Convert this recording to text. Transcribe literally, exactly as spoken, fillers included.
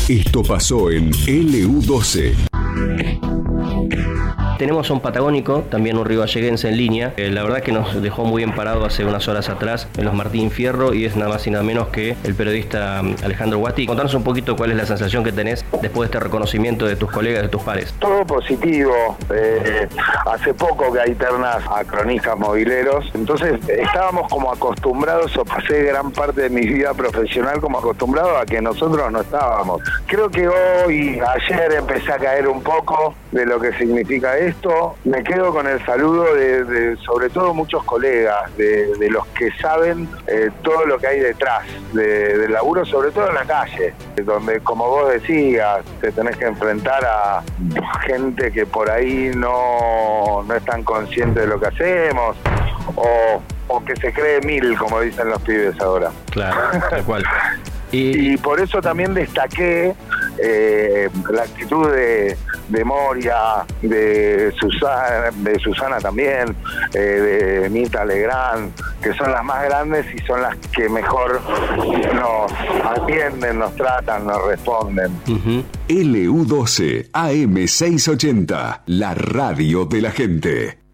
Esto pasó en L U doce. Tenemos a un patagónico, también un rivalleguense en línea. Eh, la verdad que nos dejó muy bien parado hace unas horas atrás en los Martín Fierro y es nada más y nada menos que el periodista Alejandro Guasti. Contanos un poquito cuál es la sensación que tenés después de este reconocimiento de tus colegas, de tus pares. Todo positivo. Eh, hace poco que hay ternas a cronistas mobileros, entonces estábamos como acostumbrados, o pasé gran parte de mi vida profesional como acostumbrado a que nosotros no estábamos. Creo que hoy, ayer empecé a caer un poco de lo que significa esto. Me quedo con el saludo de, de sobre todo muchos colegas, de, de los que saben eh, todo lo que hay detrás de, del laburo, sobre todo en la calle, donde, como vos decías, te tenés que enfrentar a gente que por ahí no, no es tan consciente de lo que hacemos, o, o que se cree mil, como dicen los pibes ahora. Claro, tal cual. Y, y por eso también destaqué eh, la actitud de, de Moria, de Susana, de Susana también, eh, de Mita Legrand, que son las más grandes y son las que mejor nos atienden, nos tratan, nos responden. Uh-huh. L U doce A M seiscientos ochenta, la radio de la gente.